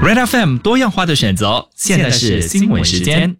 Red FM 多样化的选择，现在是新闻时间。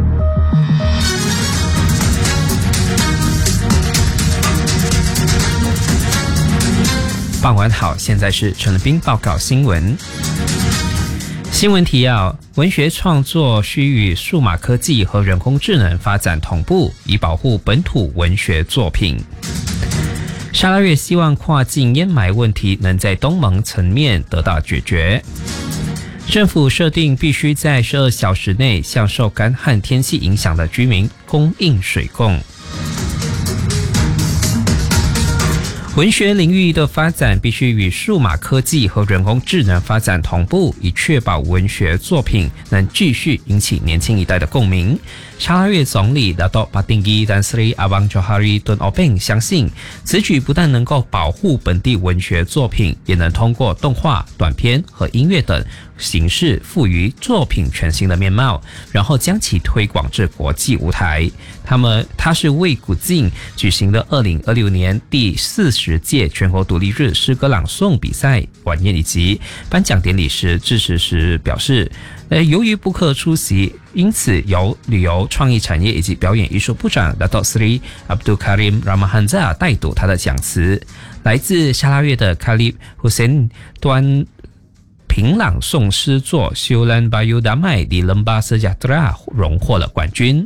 傍晚好，现在是陈立斌报告新闻。新闻提要：文学创作需与数码科技和人工智能发展同步，以保护本土文学作品。沙拉越希望跨境烟霾问题能在东盟层面得到解决。政府设定必须在12小时内向受干旱天气影响的居民供应水供。文学领域的发展必须与数码科技和人工智能发展同步，以确保文学作品能继续引起年轻一代的共鸣。沙拉越总理Dato' Patinggi Tan Sri Abang Johari Tun Openg 相信，此举不但能够保护本地文学作品，也能通过动画、短片和音乐等形式赋予作品全新的面貌，然后将其推广至国际舞台。他是为古晋举行的2026年第40届全国独立日诗歌朗诵比赛晚宴以及颁奖典礼时致辞时表示，由于不可出席，因此由旅游创意产业以及表演艺术部长Dato' Sri Abdul Karim Ramahanza 带读他的讲词。来自沙拉越的 Khalid Hussein 端凭朗诵诗作《修兰巴尤达麦里伦巴斯加特拉》荣获了冠军。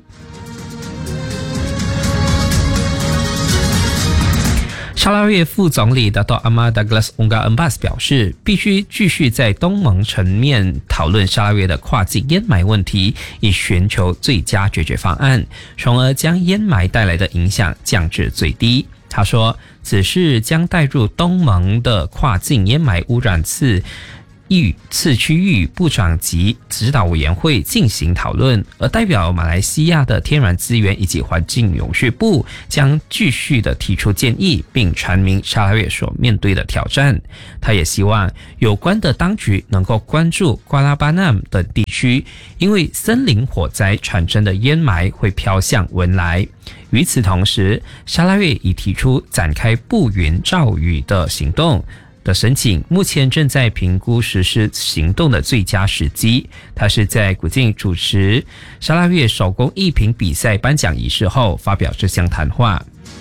沙拉越副总理Dato' Ahmad Douglas Ungar Embas 表示，必须继续在东盟层面讨论沙拉越的跨境烟霾问题，以寻求最佳解决方案，从而将烟霾带来的影响降至最低。他说，此事将带入东盟的跨境烟霾污染次区域部长级指导委员会进行讨论，而代表马来西亚的天然资源以及环境永续部将继续的提出建议，并阐明沙拉越所面对的挑战。他也希望有关的当局能够关注瓜拉巴纳等地区，因为森林火灾产生的烟霾会飘向文莱。与此同时，沙拉越已提出展开布云罩雨的行动的申请，目前正在评估实施行动的最佳时机。他是在古晋主持沙拉越手工艺品比赛颁奖仪式后发表这项谈话。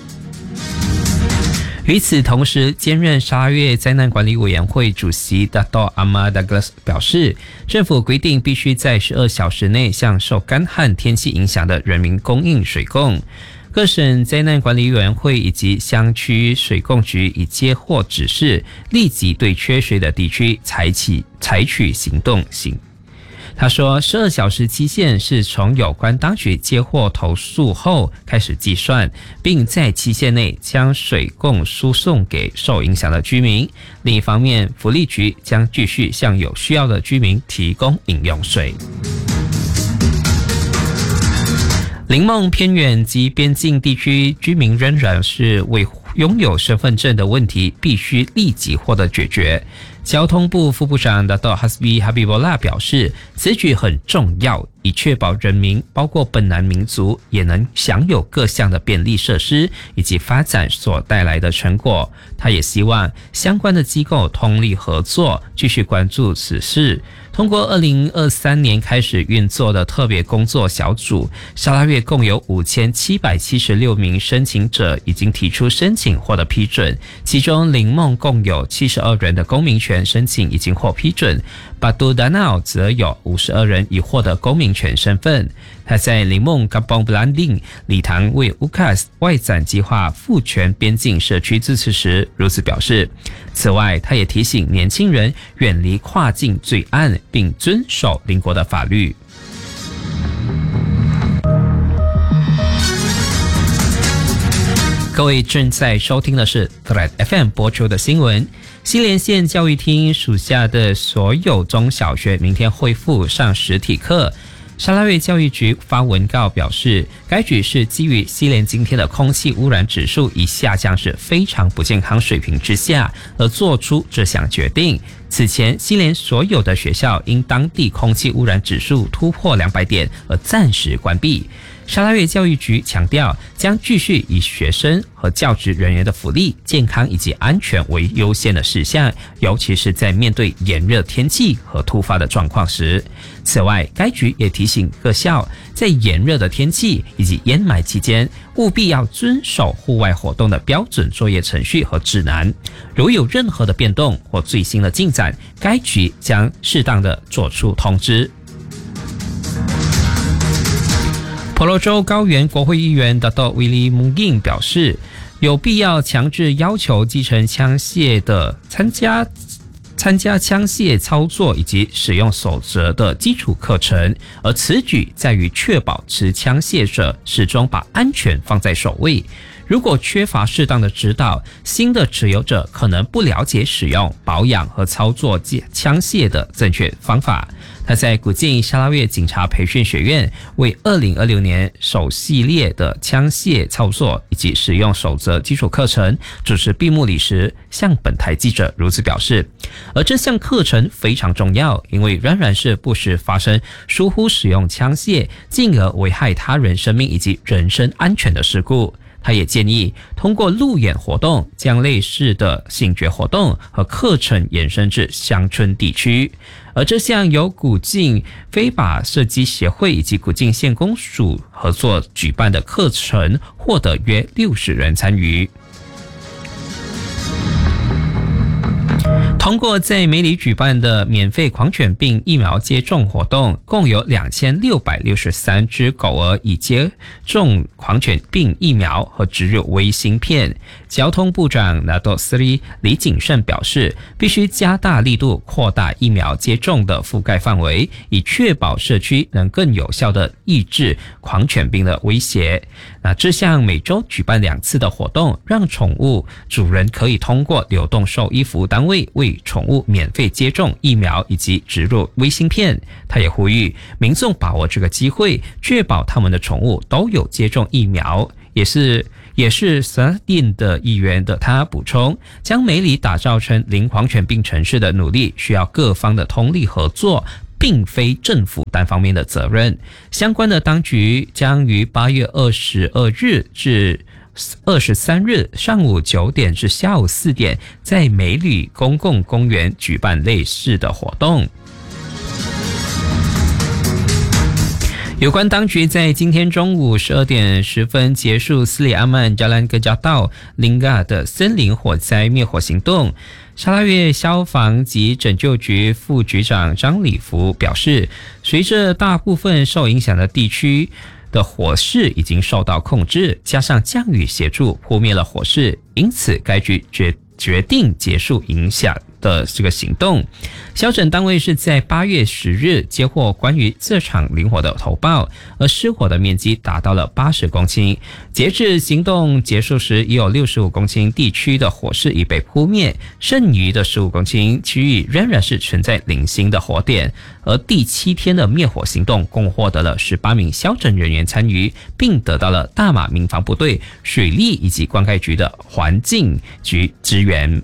与此同时，兼任沙拉越灾难管理委员会主席Dato' Ahmad Douglas 表示，政府规定必须在12小时内向受干旱天气影响的人民供应水供。各省灾难管理委员会以及乡区水供局已接获指示，立即对缺水的地区采取行动。他说，12小时期限是从有关当局接获投诉后开始计算，并在期限内将水供输送给受影响的居民。另一方面，福利局将继续向有需要的居民提供饮用水。林梦偏远及边境地区居民仍然是为拥有身份证的问题必须立即获得解决。交通部副部长Dato' Hasbi Habibullah 表示，此举很重要，以确保人民包括本南民族也能享有各项的便利设施以及发展所带来的成果。他也希望相关的机构通力合作，继续关注此事。通过2023年开始运作的特别工作小组，沙拉越共有5776名申请者已经提出申请获得批准，其中林梦共有72人的公民权申请已经获批准，巴都达瑙则有52人已获得公民权身份。他在林梦 Kampong Belanding 礼堂为 UKAS 外展计划赋权边境社区致辞时如此表示。此外，他也提醒年轻人远离跨境罪案，并遵守邻国的法律。各位正在收听的是 Red FM 播出的新闻。西连县教育厅属下的所有中小学明天恢复上实体课。沙拉越教育局发文告表示，该局是基于西连今天的空气污染指数已下降至非常不健康水平之下而做出这项决定。此前，西连所有的学校因当地空气污染指数突破200点而暂时关闭。 沙拉越教育局强调，将继续以学生和教职人员的福利、健康以及安全为优先的事项，尤其是在面对炎热天气和突发的状况时。此外，该局也提醒各校，在炎热的天气以及烟霾期间，务必要遵守户外活动的标准作业程序和指南。如有任何的变动或最新的进展，该局将适当的作出通知。婆罗洲高原国会议员Dato Willy Mungin 表示，有必要强制要求基层枪械的参加枪械操作以及使用守则的基础课程，而此举在于确保持枪械者始终把安全放在首位。如果缺乏适当的指导，新的持有者可能不了解使用、保养和操作枪械的正确方法。他在古晋沙拉越警察培训学院为2026年首系列的枪械操作以及使用守则基础课程主持闭幕礼时，向本台记者如此表示。而这项课程非常重要，因为仍然是不时发生疏忽使用枪械，进而危害他人生命以及人身安全的事故。他也建议通过路演活动，将类似的醒觉活动和课程延伸至乡村地区。而这项由古晋非法射击协会以及古晋县公署合作举办的课程，获得约60人参与。通过在梅里举办的免费狂犬病疫苗接种活动，共有2663只狗儿已接种狂犬病疫苗和植入微芯片。交通部长Dato Seri李景胜表示，必须加大力度扩大疫苗接种的覆盖范围，以确保社区能更有效地抑制狂犬病的威胁。这项每周举办2次的活动，让宠物主人可以通过流动兽医服务单位为宠物免费接种疫苗以及植入微芯片。他也呼吁民众把握这个机会，确保他们的宠物都有接种疫苗。也是萨丁的议员的他补充，将梅里打造成零狂犬病城市的努力需要各方的通力合作，并非政府单方面的责任。相关的当局将于8月22日至23日上午9点至下午4点在梅里公共公园举办类似的活动。有关当局在今天中午12点10分结束斯里阿曼加兰格加道林嘎的森林火灾灭火行动，沙拉越消防及拯救局副局长张礼福表示，随着大部分受影响的地区的火势已经受到控制，加上降雨协助扑灭了火势，因此该局决定结束影响的这个行动。消拯单位是在8月10日接获关于这场林火的投报，而失火的面积达到了80公顷。截至行动结束时，已有65公顷地区的火势已被扑灭，剩余的15公顷区域仍然是存在零星的火点。而第7天的灭火行动共获得了18名消拯人员参与，并得到了大马民防部队、水利以及灌溉局的环境局支援。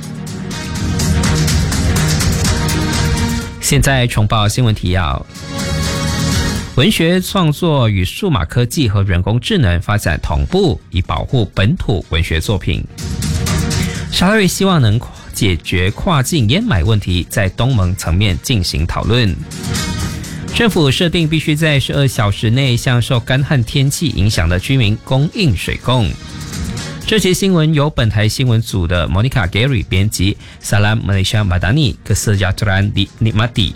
现在重报新闻提要：文学创作与数码科技和人工智能发展同步，以保护本土文学作品。沙拉越希望能解决跨境烟霾问题，在东盟层面进行讨论。政府设定必须在12小时内向受干旱天气影响的居民供应水供。这节新闻由本台新闻组的 Monica Gary 编辑 Salam Malaysia Madani Kesejahteraan di Nikmati。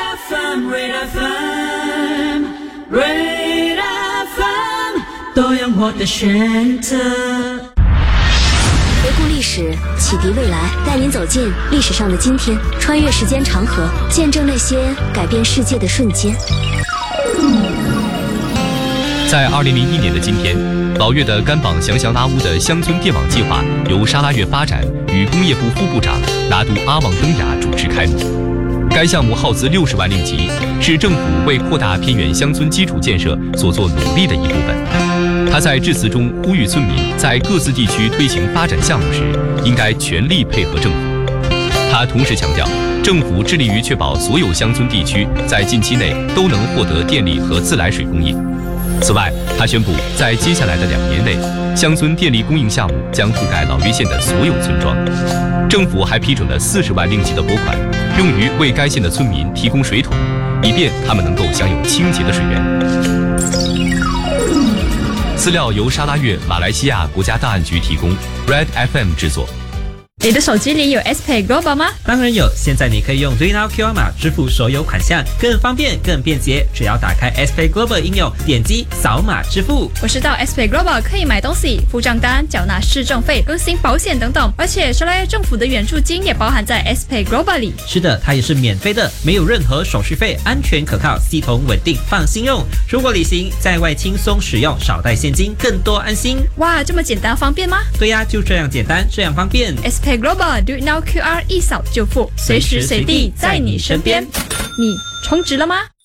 都有我的选择。 回顾历史，启迪未来，带您走进历史上的今天，穿越时间长河，见证那些改变世界的瞬间。 在2001年的今天，老越的甘榜祥祥拉乌的乡村电网计划由沙拉越发展与工业部副部长拿督阿旺登雅主持开幕。该项目耗资60万令吉，是政府为扩大偏远乡村基础建设所做努力的一部分。他在致辞中呼吁村民在各自地区推行发展项目时，应该全力配合政府。他同时强调，政府致力于确保所有乡村地区在近期内都能获得电力和自来水供应。 此外，他宣布在接下来的2年内，乡村电力供应项目将覆盖老约县的所有村庄。政府还批准了40万令吉的拨款，用于为该县的村民提供水桶，以便他们能够享有清洁的水源。资料由沙拉越马来西亚国家档案局提供 ，Red FM 制作。 你的手机里有 SPay Global 吗？ 当然有，现在你可以用 DreamNow QR 码支付所有款项，更方便、更便捷。只要打开 SPay Global 应用，点击扫码支付。 我知道 SPay Global 可以买东西、付账单、缴纳市政费、更新保险等等，而且沙拉越政府的援助金也包含在 SPay Global 里。 是的，它也是免费的，没有任何手续费，安全可靠，系统稳定，放心用。出国旅行在外轻松使用，少带现金，更多安心。 哇，这么简单方便吗？ 对呀，就这样简单，这样方便。 SPay Global Do It Now QR 一扫就付，随时随地在你身边。你充值了吗？